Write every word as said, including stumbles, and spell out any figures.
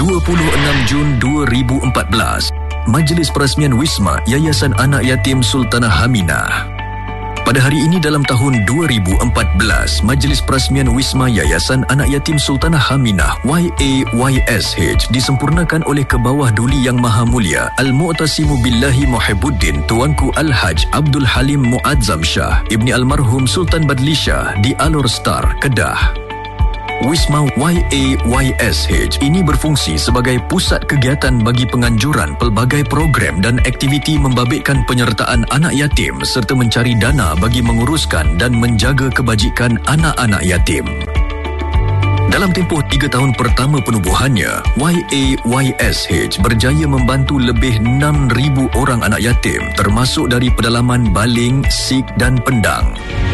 dua puluh enam Jun dua ribu empat belas, Majlis Perasmian Wisma Yayasan Anak Yatim Sultanah Haminah. Pada hari ini dalam tahun dua ribu empat belas, Majlis Perasmian Wisma Yayasan Anak Yatim Sultanah Haminah Y A Y S H disempurnakan oleh Kebawah Duli Yang Maha Mulia Al-Mu'tasimu Billahi Muhibbuddin Tuanku Al-Haj Abdul Halim Muazzam Shah Ibni Almarhum Sultan Badli Shah di Alor Star, Kedah. Wisma Y A Y S H ini berfungsi sebagai pusat kegiatan bagi penganjuran pelbagai program dan aktiviti membabitkan penyertaan anak yatim serta mencari dana bagi menguruskan dan menjaga kebajikan anak-anak yatim. Dalam tempoh tiga tahun pertama penubuhannya, Y A Y S H berjaya membantu lebih enam ribu orang anak yatim termasuk dari pedalaman Baling, Sik dan Pendang.